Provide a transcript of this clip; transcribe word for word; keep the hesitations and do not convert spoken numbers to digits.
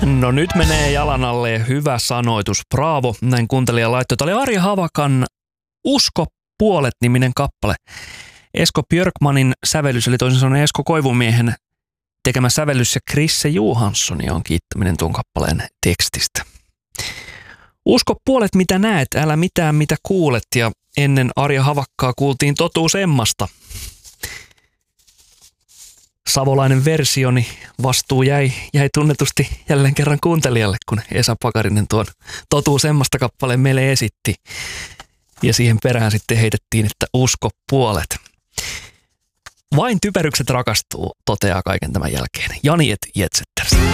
No nyt menee jalan alle hyvä sanoitus. Bravo, näin kuuntelija laittoi. Tämä oli Arja Havakan Usko puolet-niminen kappale. Esko Björkmanin sävellys, eli toisin sanoen Esko Koivumiehen tekemä sävellys, ja Krisse Johanssoni on kiittäminen tuon kappaleen tekstistä. Usko puolet mitä näet, älä mitään mitä kuulet, ja ennen Arja Havakkaa kuultiin Totuus Emmasta. Savolainen versioni vastuu jäi, jäi tunnetusti jälleen kerran kuuntelijalle, kun Esa Pakarinen tuon Totuus Emmasta kappaleen meille esitti. Ja siihen perään sitten heitettiin, että usko puolet. Vain typerykset rakastuu, toteaa kaiken tämän jälkeen Jani et Jetsetters.